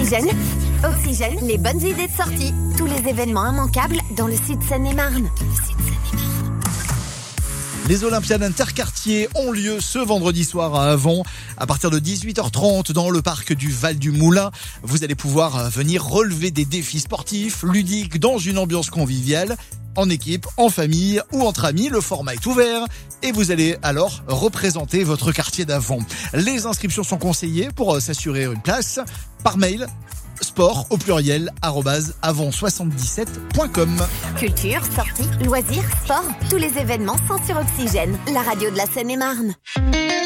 Oxygène. Oxygène, les bonnes idées de sortie. Tous les événements immanquables dans le sud Seine-et-Marne. Les Olympiades interquartiers ont lieu ce vendredi soir à Avon. À partir de 18h30 dans le parc du Val du Moulin, vous allez pouvoir venir relever des défis sportifs, ludiques, dans une ambiance conviviale. En équipe, en famille ou entre amis, le format est ouvert et vous allez alors représenter votre quartier d'Avon. Les inscriptions sont conseillées pour s'assurer une place par mail sport au pluriel @avon77.com. Culture, sorties, loisirs, sport, tous les événements sont sur Oxygène, la radio de la Seine-et-Marne.